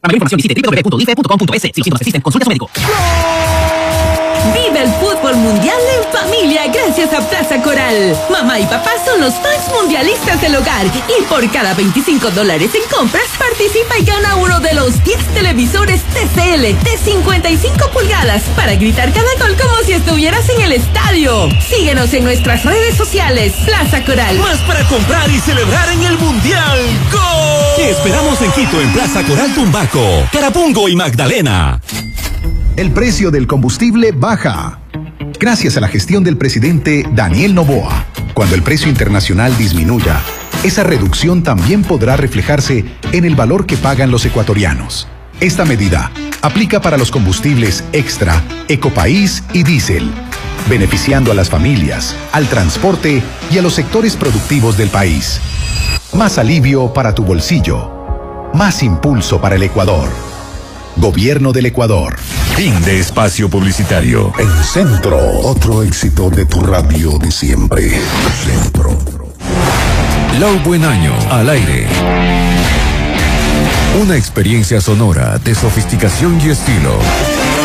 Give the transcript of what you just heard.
Para mayor información visite www.ife.com.es. Si los síntomas persisten, consulte a su médico. Vive el fútbol mundial en familia gracias a Plaza Coral. Mamá y papá son los fans mundialistas del hogar y por cada $25 en compras participa y gana uno de los 10 televisores TCL de 55 pulgadas para gritar cada gol como si estuvieras en el estadio. Síguenos en nuestras redes sociales. Plaza Coral. Más para comprar y celebrar en el mundial. ¡Gol! Te esperamos en Quito, en Plaza Coral Tumbaco, Carapungo y Magdalena. El precio del combustible baja. Gracias a la gestión del presidente Daniel Noboa. Cuando el precio internacional disminuya, esa reducción también podrá reflejarse en el valor que pagan los ecuatorianos. Esta medida aplica para los combustibles extra, Ecopaís y diésel, beneficiando a las familias, al transporte y a los sectores productivos del país. Más alivio para tu bolsillo. Más impulso para el Ecuador. Gobierno del Ecuador. Fin de espacio publicitario. En Centro, otro éxito de tu radio de siempre. Centro. Lau Buen Año, al aire. Una experiencia sonora de sofisticación y estilo.